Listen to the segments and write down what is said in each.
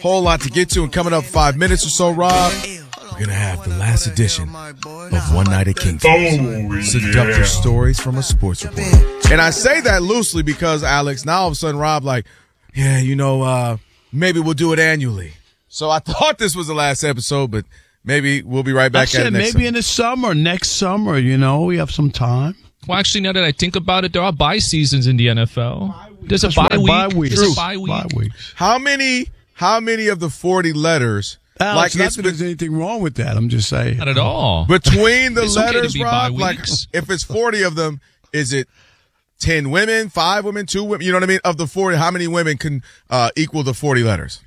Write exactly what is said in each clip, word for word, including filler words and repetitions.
Whole lot to get to, and coming up five minutes or so, Rob, we're going to have the last edition of One Night at Kingfish. Oh, Seductive yeah. stories from a sports reporter. And I say that loosely because, Alex, now all of a sudden, Rob, like, yeah, you know, uh, maybe we'll do it annually. So I thought this was the last episode, but maybe we'll be right back I at said it next maybe summer. in the summer, next summer, you know, we have some time. Well, actually, now that I think about it, there are bye seasons in the N F L. There's a That's bye right, week. bye weeks. There's True. a bye week. Bye weeks. How many, how many of the forty letters, Alex, like not it's that there's anything wrong with that. I'm just saying. Not at all. between the It's okay to letters, be Rob, bye like weeks. if it's forty of them, is it ten women, five women, two women? You know what I mean? Of the forty, how many women can uh, equal the forty letters?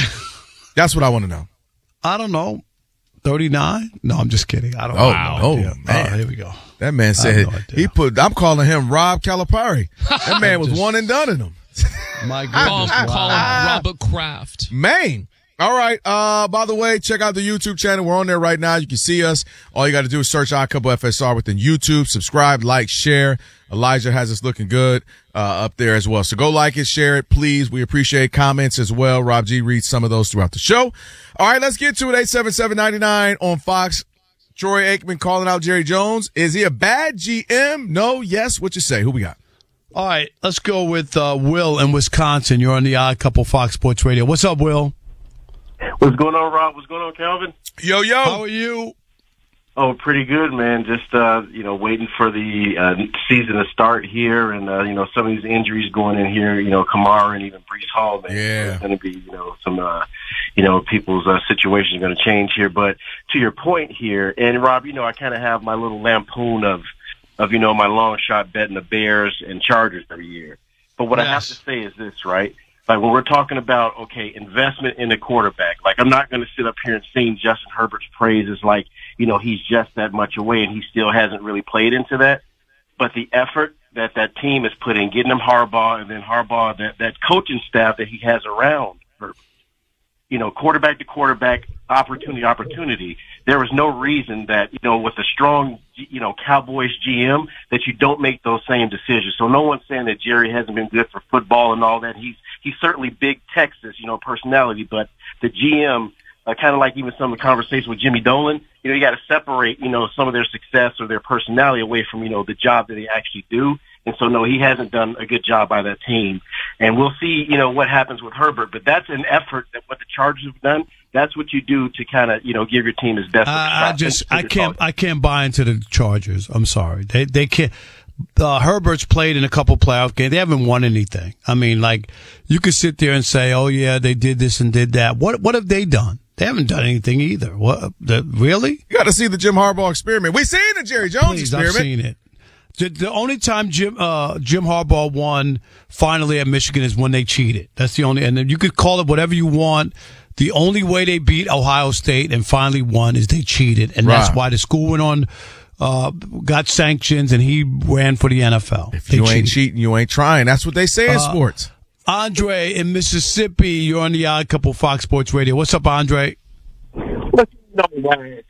That's what I want to know. I don't know. thirty-nine? No, I'm just kidding. I don't Oh, know. oh, idea. man. Oh, here we go. That man I said have no idea. he put. I'm calling him Rob Calipari. That man was one and done in him. My Call, goodness. call Wow. him Robert Kraft. Maine. All right. Uh, by the way, check out the YouTube channel. We're on there right now. You can see us. All you got to do is search Odd Couple F S R within YouTube. Subscribe, like, share. Elijah has us looking good uh, up there as well. So go like it, share it, please. We appreciate comments as well. Rob G reads some of those throughout the show. All right, let's get to it. eight seven seven, nine nine on Fox. Troy Aikman calling out Jerry Jones. Is he a bad G M? No, yes. What you say? Who we got? All right, let's go with uh, Will in Wisconsin. You're on the Odd Couple Fox Sports Radio. What's up, Will? What's going on, Rob? What's going on, Calvin? Yo, yo. How are you? Oh, pretty good, man. Just, uh, you know, waiting for the uh, season to start here. And, uh, you know, some of these injuries going in here, you know, Kamara and even Brees Hall, man. Yeah. There's going to be, you know, some, uh, you know, people's uh, situations are going to change here. But to your point here, and, Rob, you know, I kind of have my little lampoon of, of, you know, my long shot betting the Bears and Chargers every year. But what I have to Yes. say is this, right? Like when we're talking about, okay, investment in a quarterback, like I'm not going to sit up here and sing Justin Herbert's praises like, you know, he's just that much away and he still hasn't really played into that. But the effort that that team has put in, getting him Harbaugh and then Harbaugh, that, that coaching staff that he has around, or, you know, quarterback to quarterback, opportunity, opportunity. There was no reason that, you know, with a strong, you know, Cowboys G M that you don't make those same decisions. So no one's saying that Jerry hasn't been good for football and all that. He's, he's certainly big Texas, you know, personality, but the G M, uh, kind of like even some of the conversations with Jimmy Dolan, you know, you got to separate, you know, some of their success or their personality away from, you know, the job that they actually do. And so, no, he hasn't done a good job by that team. And we'll see, you know, what happens with Herbert. But that's an effort that what the Chargers have done. That's what you do to kind of, you know, give your team his best. Uh, shot. I just, And- I can't, I can't buy into the Chargers. I'm sorry. They, they can't. Uh, Herbert's played in a couple playoff games. They haven't won anything. I mean, like, you could sit there and say, "Oh yeah, they did this and did that." What, what have they done? They haven't done anything either. What? The, really? You got to see the Jim Harbaugh experiment. We seen the Jerry Jones Please, I've experiment. seen it. The, the only time Jim uh, Jim Harbaugh won finally at Michigan is when they cheated. That's the only, and then you could call it whatever you want. The only way they beat Ohio State and finally won is they cheated, and that's Right. why the school went on, uh, got sanctions, and he ran for the N F L. If They you ain't cheated. cheating, you ain't trying. That's what they say in Uh, sports. Andre in Mississippi, you're on the Odd Couple Fox Sports Radio. What's up, Andre? What's going on, man?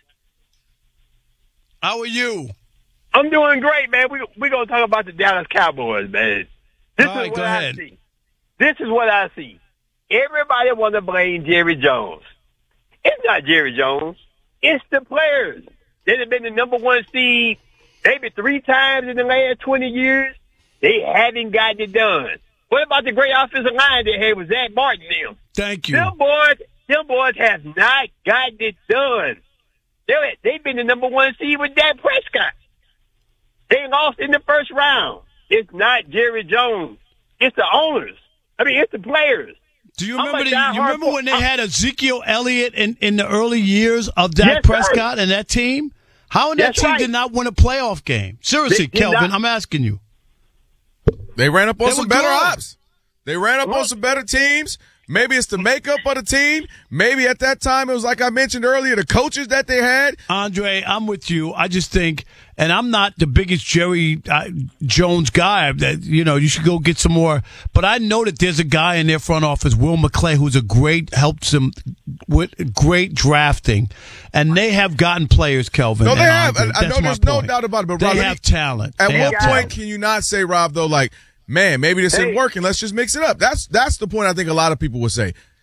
How are you? I'm doing great, man. We we gonna talk about the Dallas Cowboys, man. This All right, is what go I ahead. see. This is what I see. Everybody want to blame Jerry Jones. It's not Jerry Jones. It's the players. They've been the number one seed maybe three times in the last twenty years. They haven't gotten it done. What about the great offensive line they had with Zach Martin and them? Thank you. Them boys, them boys have not gotten it done. They, they've been the number one seed with Dak Prescott. They lost in the first round. It's not Jerry Jones. It's the owners. I mean, it's the players. Do you I'm remember? a The, you diehard remember when they fo- had Ezekiel Elliott in, in the early years of Dak Yes, sir. Prescott and that team? How in that That's team right. did not win a playoff game? Seriously, They did Kelvin, not. I'm asking you. They ran up on They some were better good. ops. They ran up on some better teams. Maybe it's the makeup of the team. Maybe at that time it was like I mentioned earlier, the coaches that they had. Andre, I'm with you. I just think, and I'm not the biggest Jerry uh, Jones guy. That you know, you should go get some more. But I know that there's a guy in their front office, Will McClay, who's a great helps them with great drafting, and they have gotten players. Kelvin, No, they and have. Andre. I, I That's know my there's no point. doubt about it. But They Rob, let have me- talent. At They what have point talent. can you not say, Rob, though, like, man, maybe this Hey. isn't working. Let's just mix it up. That's that's the point I think a lot of people would say.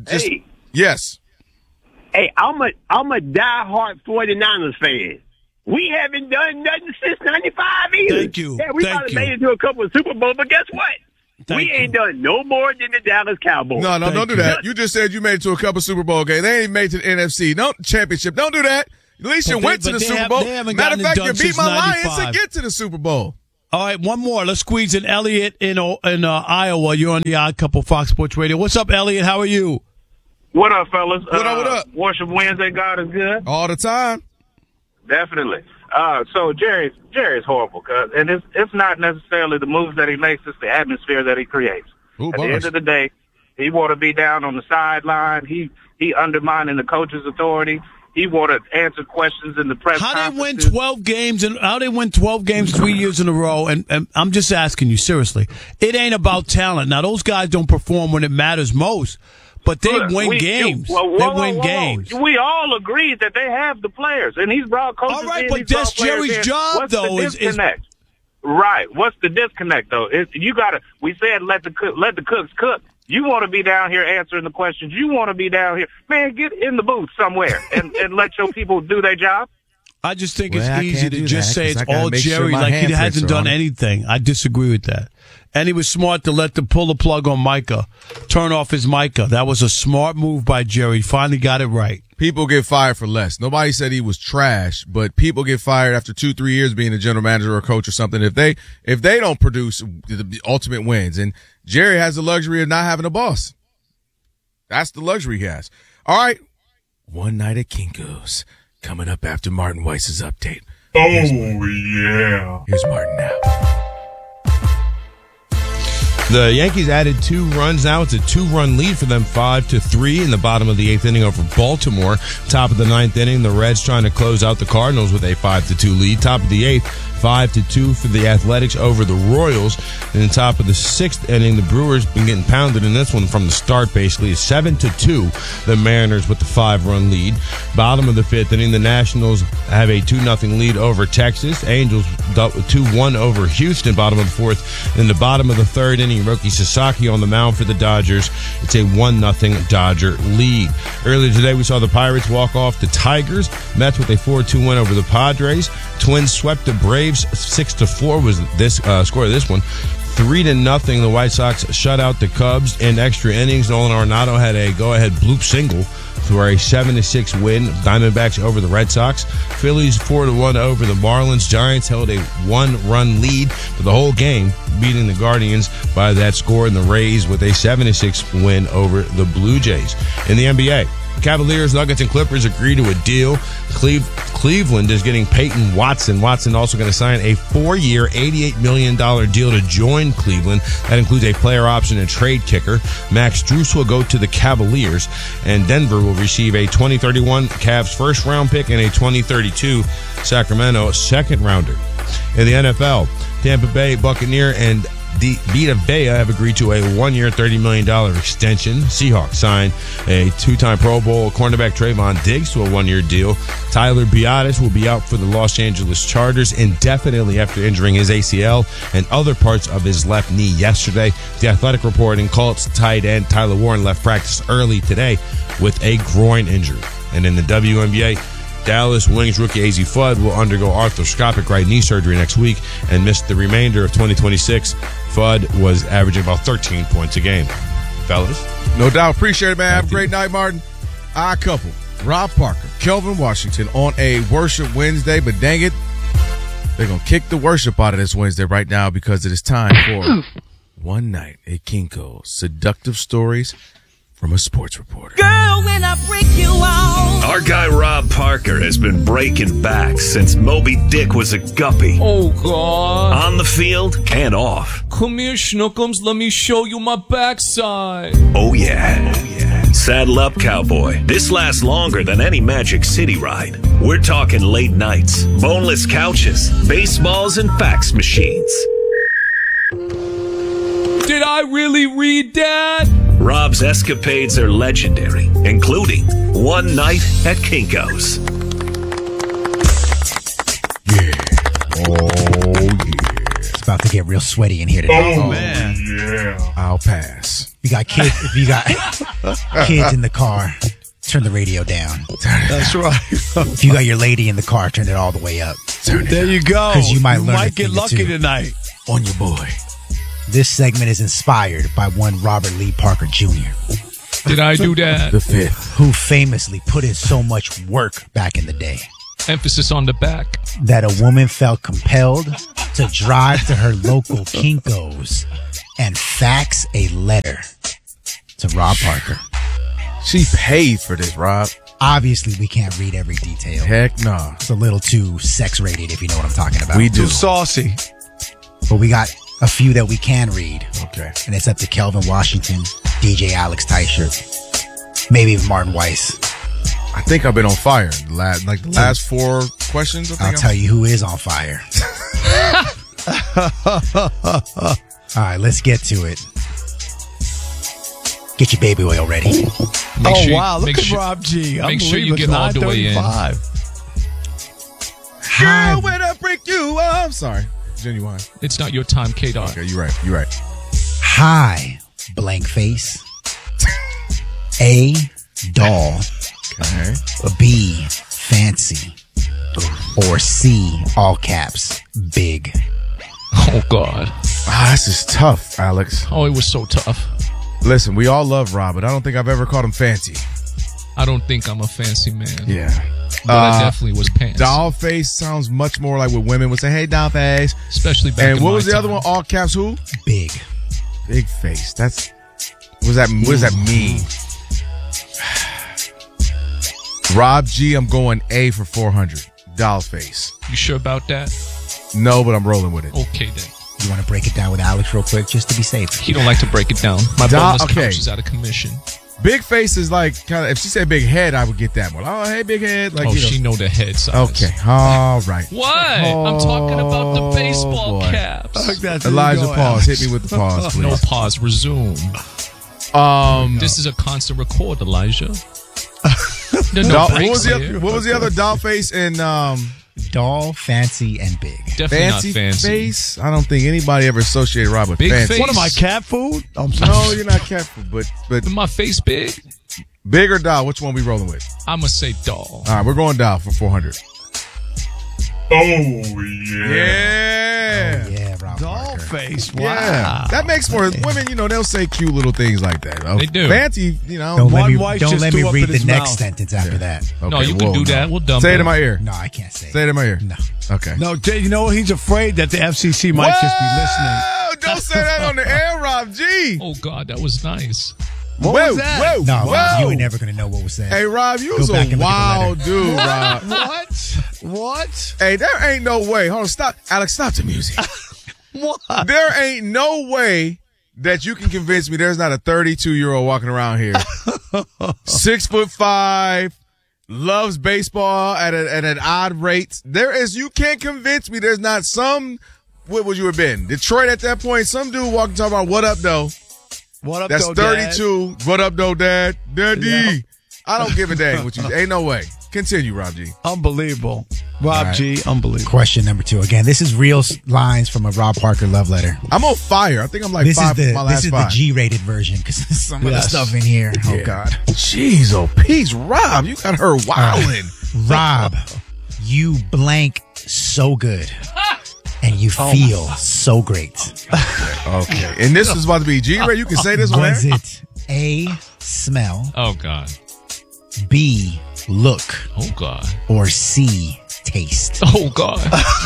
Just, hey, yes. hey, I'm a I'm a diehard 49ers fan. We haven't done nothing since ninety-five either. Thank you. Yeah, we Thank probably you. made it to a couple of Super Bowls, but guess what? Thank we you. ain't done no more than the Dallas Cowboys. No, no, Thank don't do you. that. You just said you made it to a couple Super Bowl games. They ain't even made it to the N F C. No championship. Don't do that. At least But you they- went to but the they Super have- Bowl. they haven't Matter of gotten it fact, done you beat since my Lions ninety-five. to get to the Super Bowl. All right, one more. Let's squeeze in Elliot in O- in uh, Iowa. You're on the Odd Couple Fox Sports Radio. What's up, Elliot? How are you? What up, fellas? What up, what up? Worship Wednesday, God is good. All the time. Definitely. Uh, so Jerry's Jerry's horrible, cuz, and it's it's not necessarily the moves that he makes; it's the atmosphere that he creates. Ooh, At bars. the end of the day, he want to be down on the sideline. He he undermining the coach's authority. He want to answer questions in the press. How they win conferences. twelve games and how they win twelve games three years in a row? And, and I'm just asking you seriously. It ain't about talent. Now those guys don't perform when it matters most, but they Look, win we- games. you- well, whoa, they whoa, win whoa, whoa. games. We all agreed that they have the players, and he's brought coaches. All right, in, but he's brought that's players Jerry's in. job, What's though, The is- is- disconnect? Right. What's the disconnect though? It, you gotta. We said let the cook, let the cooks cook. You want to be down here answering the questions. You want to be down here, man. Get in the booth somewhere and, and let your people do their job. I just think Well, I it's easy can't to do just that, say 'cause it's I gotta all make sure Jerry, my like he handprints hasn't are done on it. anything. I disagree with that. And he was smart to let them pull the plug on Micah, turn off his Micah. That was a smart move by Jerry. Finally got it right. People get fired for less. Nobody said he was trash, but people get fired after two, three years being a general manager or a coach or something. If they, if they don't produce the ultimate wins, and Jerry has the luxury of not having a boss. That's the luxury he has. All right. One night at Kinko's coming up after Martin Weiss's update. Oh, yeah. Here's Martin now. The Yankees added two runs now. It's a two-run lead for them, five to three in the bottom of the eighth inning over Baltimore. Top of the ninth inning, the Reds trying to close out the Cardinals with a five to two lead. Top of the eighth, five to two for the Athletics over the Royals. And then top of the sixth inning, the Brewers been getting pounded in this one from the start. Basically, seven to two. The Mariners with the five-run lead. Bottom of the fifth inning, the Nationals have a two nothing lead over Texas. Angels two one over Houston. Bottom of the fourth. In the bottom of the third inning, Roki Sasaki on the mound for the Dodgers. It's a one nothing Dodger lead. Earlier today, we saw the Pirates walk off the Tigers. Mets with a four two win over the Padres. Twins swept the Braves. six to four was this uh, score of this one. Three to nothing. The White Sox shut out the Cubs in extra innings. Nolan Arenado had a go-ahead bloop single for a seven to six win. Diamondbacks over the Red Sox. Phillies four to one over the Marlins. Giants held a one-run lead for the whole game, beating the Guardians by that score. And the Rays with a seven to six win over the Blue Jays. In the N B A, Cavaliers, Nuggets, and Clippers agree to a deal. Cleve, Cleveland is getting Peyton Watson. Watson also going to sign a four-year, eighty-eight million dollars deal to join Cleveland. That includes a player option and trade kicker. Max Strus will go to the Cavaliers, and Denver will receive a twenty thirty-one Cavs first-round pick and a twenty thirty-two Sacramento second-rounder. In the N F L, Tampa Bay Buccaneer and The Vita Vea have agreed to a one-year, thirty million dollars extension. Seahawks signed a two-time Pro Bowl cornerback Trayvon Diggs to a one-year deal. Tyler Biadasz will be out for the Los Angeles Chargers indefinitely after injuring his A C L and other parts of his left knee yesterday. The Athletic reporting Colts tight end Tyler Warren left practice early today with a groin injury. And in the W N B A, Dallas Wings rookie A Z Fudd will undergo arthroscopic right knee surgery next week and miss the remainder of twenty twenty-six. Fudd was averaging about thirteen points a game. Fellas? No doubt. Appreciate it, man. Have a great night, Martin. Our couple, Rob Parker, Kelvin Washington on a Worship Wednesday, but dang it, they're going to kick the worship out of this Wednesday right now because it is time for One Night at Kinko's Seductive Stories from a Sports Reporter. Girl, when I break you off. Our guy Rob Parker has been breaking back since Moby Dick was a guppy. Oh, God. On the field and off. Come here, Schnookums. Let me show you my backside. Oh, yeah. Oh, yeah. Saddle up, cowboy. This lasts longer than any Magic City ride. We're talking late nights, boneless couches, baseballs, and fax machines. Did I really read that? Rob's escapades are legendary, including One Night at Kinko's. Yeah. Oh, yeah. It's about to get real sweaty in here today. Oh, man. Yeah. I'll pass. You got kids. If you got kids in the car, turn the radio down. That's right. If you got your lady in the car, turn it all the way up. Turn there you go. Because you might you learn. might get lucky too. tonight. On your boy. This segment is inspired by one Robert Lee Parker Junior Did I do that? The fifth. Who famously put in so much work back in the day. Emphasis on the back. That a woman felt compelled to drive to her local Kinko's and fax a letter to Rob Parker. She paid for this, Rob. Obviously, we can't read every detail. Heck no. Nah. It's a little too sex-rated, if you know what I'm talking about. We do. Too saucy. But we got a few that we can read. Okay. And it's up to Kelvin Washington, D J Alex Teicher, maybe even Martin Weiss. I think I've been on fire. Last, like the last four questions. I think I'll I'm... tell you who is on fire. All right, let's get to it. Get your baby oil ready. Make oh, sure you, wow. Look at sure, Rob G. Make sure you get all the way in. Hi. Girl, when I break you up. I'm sorry. Genuine. It's not your time, K-Dot. Okay, you're right. You're right. Hi, blank face. A, doll. Okay. B, fancy. Or C, all caps, big. Oh, God. Ah, this is tough, Alex. Oh, it was so tough. Listen, we all love Rob, but I don't think I've ever called him fancy. I don't think I'm a fancy man. Yeah. But uh, I definitely was pants. Doll face sounds much more like what women would say, hey, doll face. Especially back And in what my was the time. other one? All caps who? Big. Big face. That's, what does that, what does that mean? Rob G, I'm going A for four hundred. Doll face. You sure about that? No, but I'm rolling with it. Okay, then. You want to break it down with Alex real quick, just to be safe? He don't like to break it down. My Doll- bonus okay. couch is out of commission. Big face is like, kind of, if she said big head, I would get that one. Oh, hey, big head. Like, Oh, you know. she know the head size. Okay. All right. What? I'm talking about the baseball boy. caps. That's Elijah, go, pause. Alex. Hit me with the pause, No please. pause. Resume. Um, This is a constant record, Elijah. There's no doll, what breaks was the here. other, what was the other doll face and um Doll, fancy, and big. Definitely fancy, not fancy. face? I don't think anybody ever associated Rob with Big fancy. face? What am I, cat food? I'm sorry. No, you're not careful, but but My face big? big or doll? Which one we rolling with? I'm going to say doll. All right, we're going doll for four hundred. Oh, yeah. Yeah. Oh, yeah, Rob Doll Parker. face. Wow. Yeah, that makes more women. You know, they'll say cute little things like that. Oh, They do. Fancy, you know. Don't let One me, white don't just let me threw up read in the his next mouth. sentence after that. Okay, no, you whoa, can do no. that. We'll dump Say it. it in my ear. No, I can't say Say it in my ear. No. Okay. No, Jay, you know, he's afraid that the F C C might just be listening. Whoa, don't say that on the air, Rob G. Oh, God, that was nice. What whoa, was that? Whoa, No, whoa. you ain't never going to know what was said. Hey, Rob, you Go was back a and look at the wild letter. dude, Rob. What? What? Hey, there ain't no way. Hold on, stop. Alex, stop the music. What? There ain't no way that you can convince me there's not a thirty-two-year-old walking around here. Six foot five, loves baseball at, a, at an odd rate. There is, you can't convince me there's not some, what would you have been? Detroit at that point, some dude walking talking about what up, though. What up, That's though, Dad? thirty-two. What up, though, Dad? Daddy. Yeah. I don't give a dang what you Ain't no way. Continue, Rob G. Unbelievable. Rob right. G, unbelievable. Question number two. Again, this is real s- lines from a Rob Parker love letter. I'm on fire. I think I'm like This five is the my this last is five. the G-rated version because some of the Yes. stuff in here. Oh Yeah. God, Jeez, oh, peace, Rob. You got her wilding. Rob, you blank so good, and you Oh. feel so great. Okay. And this is about to be G-rated. You can say this one. Was it A, smell, Oh, God. B, look, Oh, God. or C, taste? Oh, God.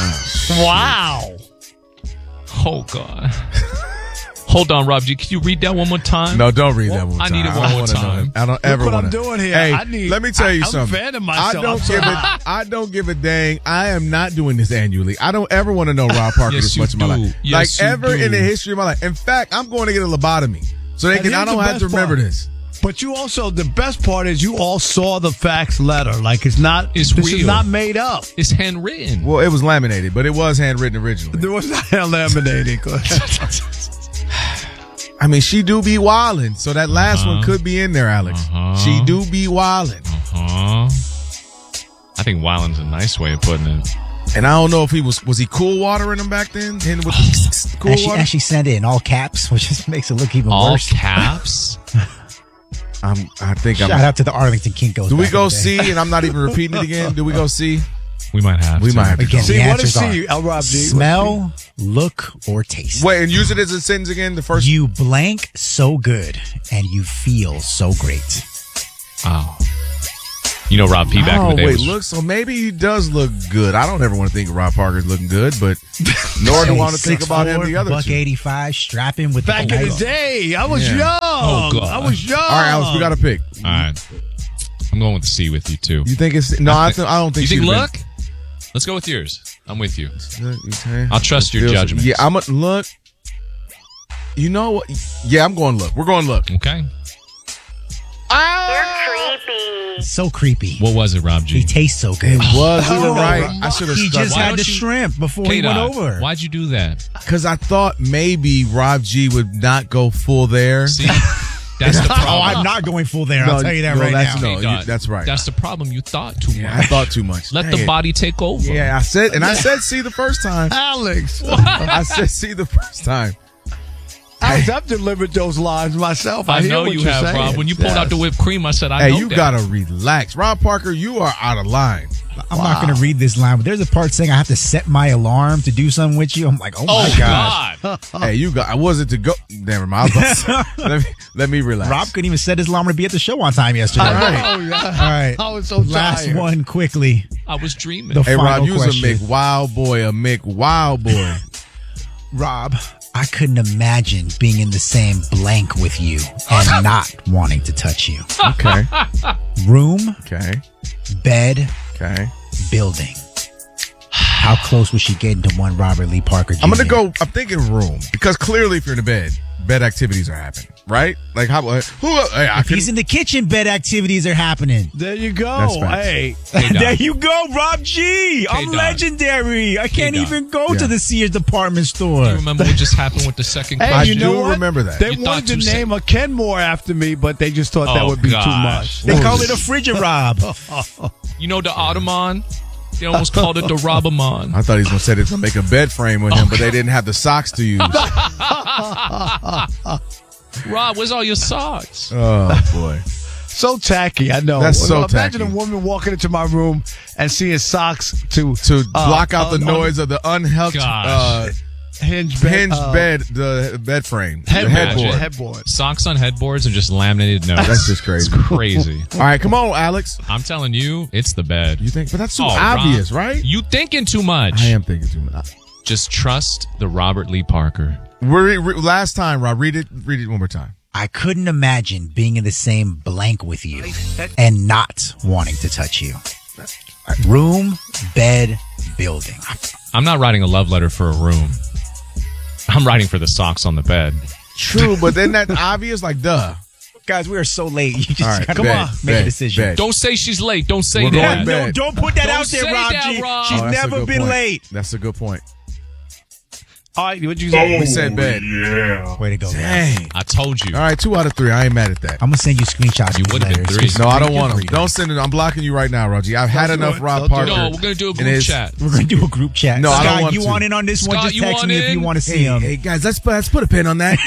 Wow. Oh, God. Hold on, Rob G. Can you read that one more time? No, don't read that one. I time. need it one don't more wanna know time. that. I don't Look ever what want I'm doing here. Hey, I need- let me tell you I- I'm something. fanning myself. I don't I'm give sorry. a. I don't give a dang. I am not doing this annually. I don't ever want to know Rob Parker Yes, this you much in my do. life. Yes, like you ever do. in the history of my life. In fact, I'm going to get a lobotomy so they And can. I here's don't the have to best remember part. this. But you also, the best part is you all saw the fax letter. Like it's not, It's this real. is not made up. It's handwritten. Well, it was laminated, but it was handwritten originally. There was not laminating. I mean, she do be wildin', so that last Uh-huh. one could be in there, Alex. Uh-huh. She do be wildin'. Huh? I think wilding's a nice way of putting it. And I don't know if he was was he cool watering them back then? Hitting with the cool and, she, water? and she sent it in all caps, which just makes it look even All worse. caps? I'm, I think Shout I'm. out to the Arlington Kinkos. Do we back go in the day. see? And I'm not even repeating it again. Do we go see? We might have We to. might have to. Again, Go. the See, what is answers C? are L. Rob G. smell, look, or taste. Wait, and use it as a sentence again. The first. You blank so good, and you feel so great. Oh. You know Rob P back oh in the day wait, was, look. So maybe he does look good. I don't ever want to think Rob Parker's looking good, but nor do I want to think about him the other Buck two. eighty-five, strapping with Back the in the nice- day, I was Yeah. young. Oh, God. I was young. All right, Alex, we got to pick. All right. I'm going with the C with you, too. You think it's no? I, th- I don't think. You think she'd been- look? Let's go with yours. I'm with you. Okay. I'll trust your Feels- judgment. Yeah, I'm a look. You know what? Yeah, I'm going look. We're going look. Okay. So creepy. What was it, Rob G? He tastes so good. It was. You were Oh, right. I should have He stuck. just Why had don't the you- shrimp before he K-Dot, went over. Why'd you do that? Because I thought maybe Rob G would not go full there. See, that's the problem. Oh, I'm not going full there. I'll No, tell you that no, right that's now. no. K-Dot, you- that's right. That's the problem. You thought too Yeah, I much. thought too much. Let Dang the it. body take over. Yeah, I said, and I said, see the first time. Alex. I said, see the first time. Alex, I've delivered those lines myself. I, I hear know what you you're have, saying. Rob. When you pulled out the whipped cream, I said, I Hey, know you that. gotta relax, Rob Parker. You are out of line. I'm not going to read this line, but there's a part saying I have to set my alarm to do something with you. I'm like, oh my Oh, gosh. God. Hey, you got. I wasn't to go. Never mind. I was about to say, let me let me relax. Rob couldn't even set his alarm to be at the show on time yesterday. I All know, right. yeah. All right. I was so Last tired. one quickly. I was dreaming. The Hey, final Rob, you was a question. Mick Wild Boy, a Mick Wild Boy. Rob, I couldn't imagine being in the same blank with you and not wanting to touch you. Okay. Room, Okay. bed, Okay. building. How close was she getting to one Robert Lee Parker Junior? I'm gonna go. I'm thinking room because clearly, if you're in the bed, bed activities are happening, right? Like how? Who? Hey, I If can, he's in the kitchen, bed activities are happening. There you go. That's facts. Hey. K-Dot. There you go, Rob G. I'm K-Dot. legendary. I can't K-Dot. even go Yeah. to the Sears department store. Do you remember what just happened with the second Hey, I question? you know do what? remember that. They You thought wanted to too name a Kenmore after me, but they just thought that Oh, would be gosh. too much. They call it a frigid Rob. You know the Ottoman? They almost called it the Robamon. I thought he was gonna say they're gonna make a bed frame with him, but they didn't have the socks to use. Rob, where's all your socks? Oh boy. So tacky, I know. That's so Imagine tacky. a woman walking into my room and seeing socks to To uh, block out the uh, noise of the unhelped uh, Gosh. hinge bed, hinged uh, bed, the bed frame, the headboard. headboard. headboard. Socks on headboards and just laminated notes. That's just crazy. It's crazy. All right, come on, Alex. I'm telling you, it's the bed. You think? But that's too Oh, obvious, Rob, right? You thinking too much. I am thinking too much. Just trust the Robert Lee Parker. We're, re- last time, Rob, read it. Read it one more time. I couldn't imagine being in the same blank with you and not wanting to touch you. Room, bed, building. I'm not writing a love letter for a room. I'm writing for the socks on the bed. True, but then that obvious, like, duh. Guys, we are so late. You just All right, gotta bed, make bed, a decision. bed. Don't say she's late. Don't say We're that. going bed. No, don't put that Don't out there, say Rob that, G. Rob. She's Oh, that's a never good been point. late. That's a good point. All right, what'd you say? We said bed. Yeah. Way to go, guys. Dang. I told you. All right, two out of three. I ain't mad at that. I'm gonna send you screenshots. You of these would've been letters. three. No, I don't want Read them. them. Don't send it. I'm blocking you right now, Roger. I've had Don't do enough it. Rob Don't do Parker. it. No, we're gonna do a And group it's- chat. We're gonna do a group chat. No, I Scott, don't want you to. want in on this one? Scott, Just you text want me if in? you want to see Hey, him. hey, guys, let's put, let's put a pin on that.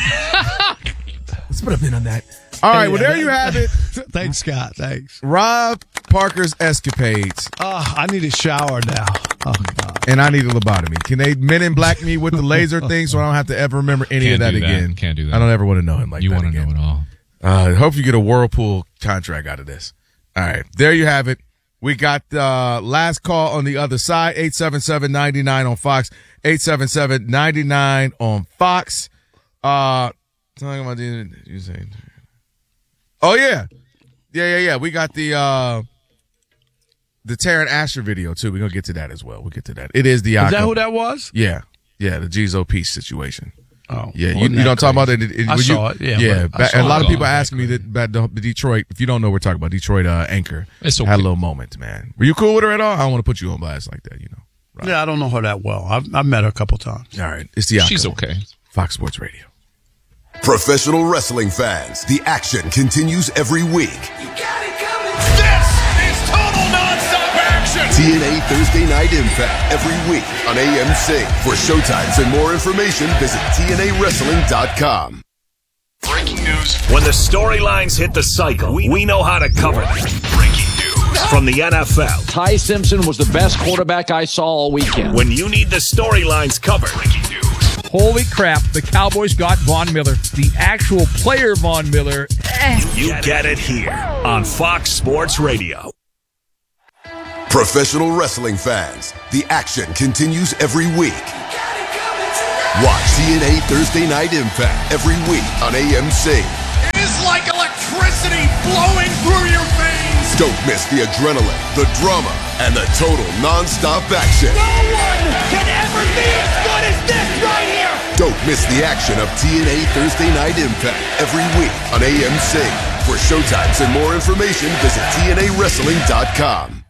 Let's put a pin on that. All right, well, there you have it. Thanks, Scott. Thanks. Rob Parker's escapades, Oh, I need a shower now. Oh, God. and I need a lobotomy. Can they Men in Black me with the laser thing so I don't have to ever remember any Can't of that do that. again? Can't do that. I don't ever want to know him like You that want to again. know it all. Uh, hope you get a Whirlpool contract out of this. All right, there you have it. We got uh, last call on the other side, eight seven seven, nine nine on Fox, eight seven seven, nine nine on Fox. Uh, talking about the, you saying, oh, yeah. Yeah, yeah, yeah. We got the uh, the Taryn Asher video, too. We're going to get to that as well. We'll get to that. It is the Is that Aka- who that was? Yeah, yeah, the Jizo Peace situation. Oh, Yeah, you, wasn't you that know what I'm talking about? crazy? It, it, I when saw you, it, yeah, Yeah, but I ba- saw a lot it of people all. ask me that about the, the Detroit. If you don't know, we're talking about Detroit uh, anchor. It's okay. Had a little moment, man. Were you cool with her at all? I don't want to put you on blast like that, you know. Right. Yeah, I don't know her that well. I've, I've met her a couple times. All right, it's the Aka. She's okay. Fox Sports Radio. Professional wrestling fans, the action continues every week. This is total nonstop action. T N A Thursday Night Impact every week on A M C. For showtimes and more information, visit T N A wrestling dot com. Breaking news. When the storylines hit the cycle, we, we know how to cover them. Breaking news from the N F L. Ty Simpson was the best quarterback I saw all weekend. When you need the storylines covered. Breaking news. Holy crap, the Cowboys got Von Miller. The actual player Von Miller. Eh. You get it here on Fox Sports Radio. Professional wrestling fans, the action continues every week. Watch T N A Thursday Night Impact every week on A M C. It is like electricity flowing through your veins. Don't miss the adrenaline, the drama, and the total non-stop action. No one can ever be as good as this right here. Don't miss the action of T N A Thursday Night Impact every week on A M C. For showtimes and more information, visit T N A wrestling dot com.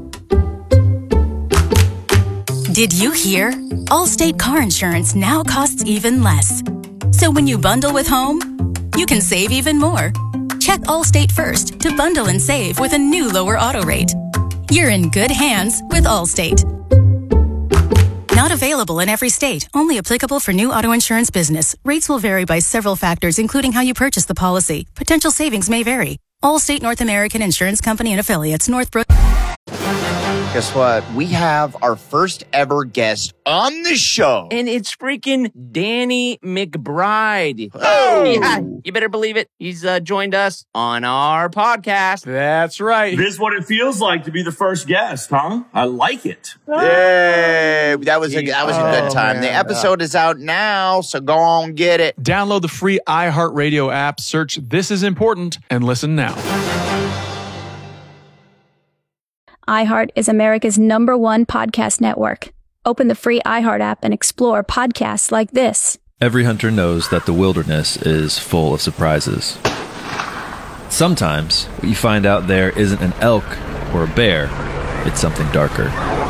Did you hear? Allstate car insurance now costs even less. So when you bundle with home, you can save even more. Check Allstate first to bundle and save with a new lower auto rate. You're in good hands with Allstate. Not available in every state. Only applicable for new auto insurance business. Rates will vary by several factors, including how you purchase the policy. Potential savings may vary. Allstate North American Insurance Company and affiliates, Northbrook. Guess what? We have our first ever guest on the show. And it's freaking Danny McBride. Oh! Yeah, you better believe it. He's uh, joined us on our podcast. That's right. This is what it feels like to be the first guest, huh? I like it. Yay! That was a, that was a good time. Oh, the episode is out now, so go on, get it. Download the free iHeartRadio app, search This Is Important, and listen now. iHeart is America's number one podcast network. Open the free iHeart app and explore podcasts like this. Every hunter knows that the wilderness is full of surprises. Sometimes, what you find out there isn't an elk or a bear, it's something darker.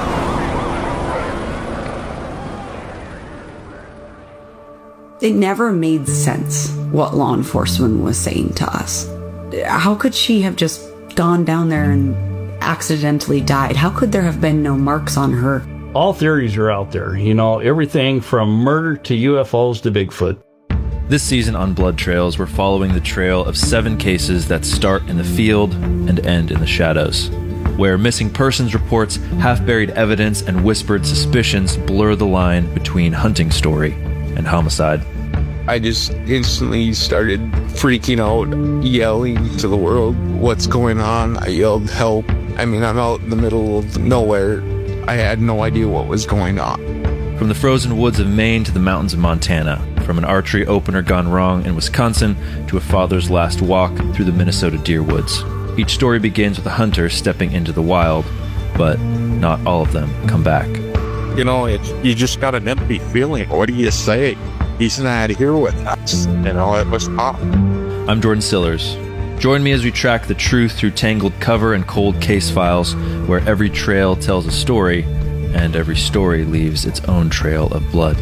It never made sense what law enforcement was saying to us. How could she have just gone down there and accidentally died? How could there have been no marks on her? All theories are out there, you know, everything from murder to U F Os to Bigfoot. This season on Blood Trails, we're following the trail of seven cases that start in the field and end in the shadows, where missing persons reports, half-buried evidence, and whispered suspicions blur the line between hunting story and homicide. I just instantly started freaking out, yelling to the world, "What's going on?" I yelled, "Help." I mean, I'm out in the middle of nowhere. I had no idea what was going on. From the frozen woods of Maine to the mountains of Montana, from an archery opener gone wrong in Wisconsin to a father's last walk through the Minnesota deer woods. Each story begins with a hunter stepping into the wild, but not all of them come back. You know, it's, you just got an empty feeling. What do you say? He's not here with us. You know, it was tough. I'm Jordan Sillers. Join me as we track the truth through tangled cover and cold case files, where every trail tells a story, and every story leaves its own trail of blood.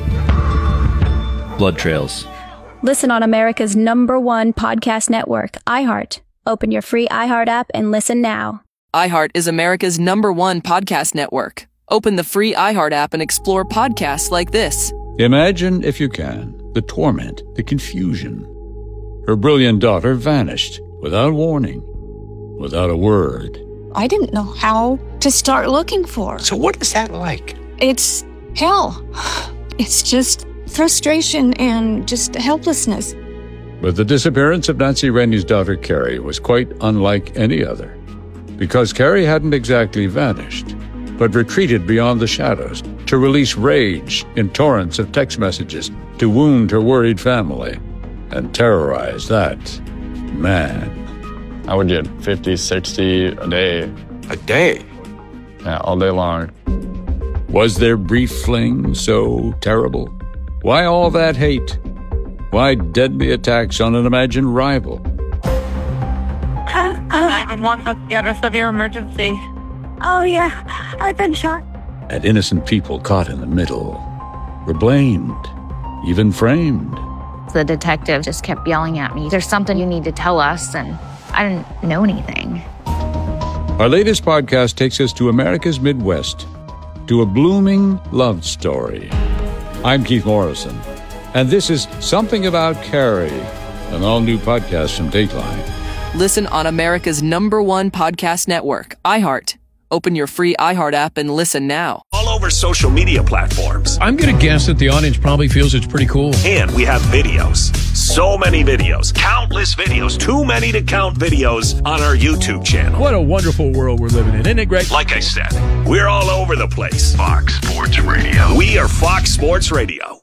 Blood Trails. Listen on America's number one podcast network, iHeart. Open your free iHeart app and listen now. iHeart is America's number one podcast network. Open the free iHeart app and explore podcasts like this. Imagine, if you can, the torment, the confusion. Her brilliant daughter vanished without warning, without a word. I didn't know how to start looking for. So what is that like? It's hell. It's just frustration and just helplessness. But the disappearance of Nancy Rennie's daughter, Carrie, was quite unlike any other. Because Carrie hadn't exactly vanished, but retreated beyond the shadows to release rage in torrents of text messages to wound her worried family and terrorize that man. I would get fifty, sixty a day. A day? Yeah, all day long. Was their brief fling so terrible? Why all that hate? Why deadly attacks on an imagined rival? nine one one, let's get a severe emergency. Oh, yeah, I've been shot. And innocent people caught in the middle were blamed, even framed. The detective just kept yelling at me, "There's something you need to tell us," and I didn't know anything. Our latest podcast takes us to America's Midwest, to a blooming love story. I'm Keith Morrison, and this is Something About Carrie, an all-new podcast from Dateline. Listen on America's number one podcast network, iHeart. Open your free iHeart app and listen now. All over social media platforms. I'm going to guess that the audience probably feels it's pretty cool. And we have videos. So many videos. Countless videos. Too many to count videos on our YouTube channel. What a wonderful world we're living in, isn't it great? Like I said, we're all over the place. Fox Sports Radio. We are Fox Sports Radio.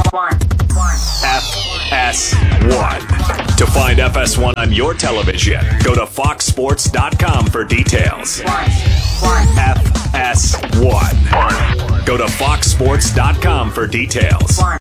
F S one. To find F S one on your television, go to fox sports dot com for details. F S one. Go to fox sports dot com for details.